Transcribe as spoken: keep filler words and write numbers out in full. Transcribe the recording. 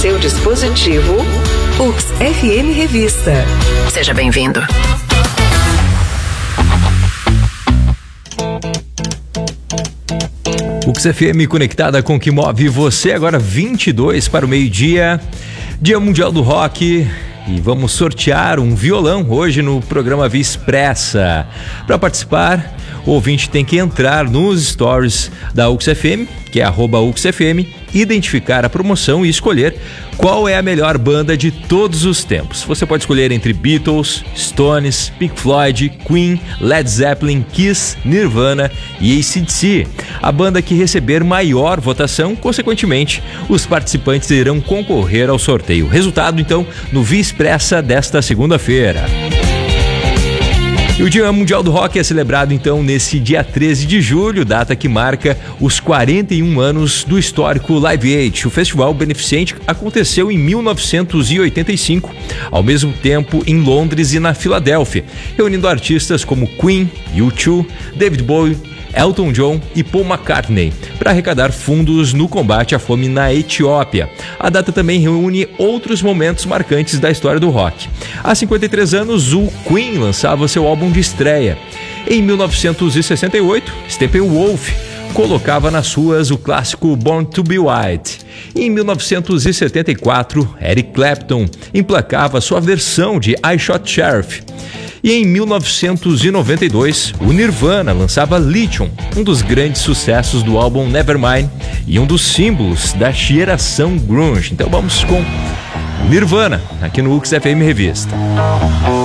seu dispositivo. U X F M Revista. Seja bem-vindo. U X F M conectada com o que move você, agora vinte e dois para o meio-dia, Dia Mundial do Rock, e vamos sortear um violão hoje no programa Via Expressa. Para participar, o ouvinte tem que entrar nos stories da U X F M, que é arroba U X F M, identificar a promoção e escolher qual é a melhor banda de todos os tempos. Você pode escolher entre Beatles, Stones, Pink Floyd, Queen, Led Zeppelin, Kiss, Nirvana e A C D C. A banda que receber maior votação, consequentemente, os participantes irão concorrer ao sorteio. Resultado, então, no Via Expressa desta segunda-feira. E o Dia Mundial do Rock é celebrado, então, nesse dia treze de julho, data que marca os quarenta e um anos do histórico Live Aid. O festival beneficente aconteceu em mil novecentos e oitenta e cinco, ao mesmo tempo em Londres e na Filadélfia, reunindo artistas como Queen, U dois, David Bowie, Elton John e Paul McCartney para arrecadar fundos no combate à fome na Etiópia. A data também reúne outros momentos marcantes da história do rock. Há cinquenta e três anos, o Queen lançava seu álbum de estreia. Em mil novecentos e sessenta e oito, Steppenwolf colocava nas ruas o clássico Born to Be Wild. Em mil novecentos e setenta e quatro, Eric Clapton emplacava sua versão de I Shot Sheriff. E em mil novecentos e noventa e dois, o Nirvana lançava Lithium, um dos grandes sucessos do álbum Nevermind e um dos símbolos da geração grunge. Então vamos com Nirvana, aqui no U X F M Revista.